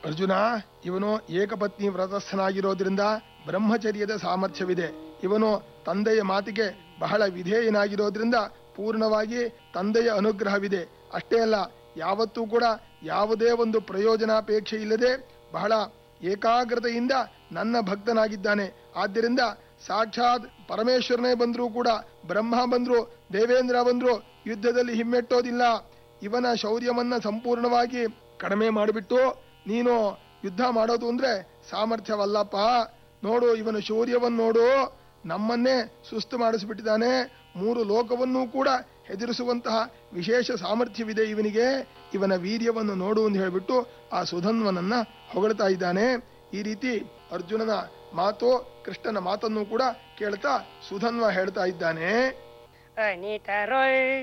ಅರ್ಜುನ, ಇವನು ಏಕಪತ್ನಿ ವ್ರತಸ್ಥನಾಗಿರೋದ್ರಿಂದ ಬ್ರಹ್ಮಚರ್ಯದ ಸಾಮರ್ಥ್ಯವಿದೆ. ಇವನು ತಂದೆಯ ಮಾತಿಗೆ ಬಹಳ ವಿಧೇಯನಾಗಿರೋದ್ರಿಂದ ಪೂರ್ಣವಾಗಿ ತಂದೆಯ ಅನುಗ್ರಹವಿದೆ. ಅಷ್ಟೇ ಅಲ್ಲ, ಯಾವತ್ತೂ ಕೂಡ ಯಾವುದೇ ಒಂದು ಪ್ರಯೋಜನಾಪೇಕ್ಷೆ ಇಲ್ಲದೆ ಬಹಳ ಏಕಾಗ್ರತೆಯಿಂದ ನನ್ನ ಭಕ್ತನಾಗಿದ್ದಾನೆ. ಆದ್ದರಿಂದ ಸಾಕ್ಷಾತ್ ಪರಮೇಶ್ವರನೇ ಬಂದರೂ ಕೂಡ, ಬ್ರಹ್ಮ ಬಂದ್ರು, ದೇವೇಂದ್ರ ಬಂದ್ರು ಯುದ್ಧದಲ್ಲಿ ಹಿಮ್ಮೆಟ್ಟೋದಿಲ್ಲ. ಇವನ ಶೌರ್ಯವನ್ನ ಸಂಪೂರ್ಣವಾಗಿ ಕಡಿಮೆ ಮಾಡಿಬಿಟ್ಟು ನೀನು ಯುದ್ಧ ಮಾಡೋದು ಅಂದ್ರೆ ಸಾಮರ್ಥ್ಯವಲ್ಲಪ್ಪ. ನೋಡು, ಇವನ ಶೌರ್ಯವನ್ನು ನೋಡು, ನಮ್ಮನ್ನೇ ಸುಸ್ತು ಮಾಡಿಸ್ಬಿಟ್ಟಿದ್ದಾನೆ. 3 ಲೋಕವನ್ನೂ ಕೂಡ ಹೆದರಿಸುವಂತಹ ವಿಶೇಷ ಸಾಮರ್ಥ್ಯವಿದೆ ಇವನಿಗೆ. ಇವನ ವೀರ್ಯವನ್ನು ನೋಡು ಅಂತ ಹೇಳಿಬಿಟ್ಟು ಆ ಸುಧನ್ವನನ್ನ ಹೊಗಳ್ತಾ ಇದ್ದಾನೆ. ಈ ರೀತಿ ಅರ್ಜುನನ ಮಾತು, ಕೃಷ್ಣನ ಮಾತನ್ನು ಕೂಡ ಕೇಳ್ತಾ ಸುಧನ್ವ ಹೇಳ್ತಾ ಇದ್ದಾನೆ.